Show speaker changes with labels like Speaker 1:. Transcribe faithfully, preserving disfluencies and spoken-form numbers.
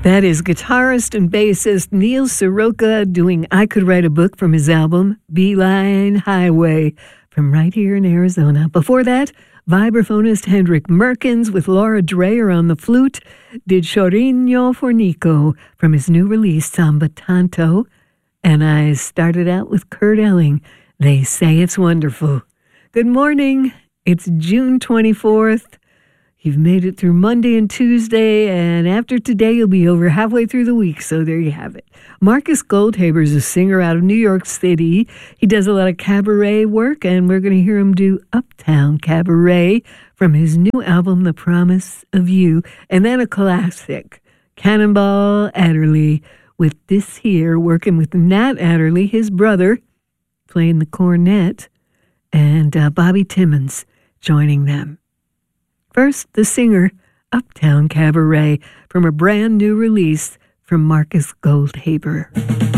Speaker 1: That is guitarist and bassist Neil Soroka doing I Could Write a Book from his album Beeline Highway from right here in Arizona. Before that, vibraphonist Hendrik Merkins with Laura Dreyer on the flute did Chorino Fornico from his new release Samba Tanto. And I started out with Kurt Elling. They say it's wonderful. Good morning. It's June twenty-fourth. You've made it through Monday and Tuesday, and after today, you'll be over halfway through the week, so there you have it. Marcus Goldhaber is a singer out of New York City. He does a lot of cabaret work, and we're going to hear him do Uptown Cabaret from his new album, The Promise of You, and then a classic, Cannonball Adderley, with this here, working with Nat Adderley, his brother, playing the cornet, and uh, Bobby Timmons joining them. First, the singer, Uptown Cabaret, from a brand new release from Marcus Goldhaber.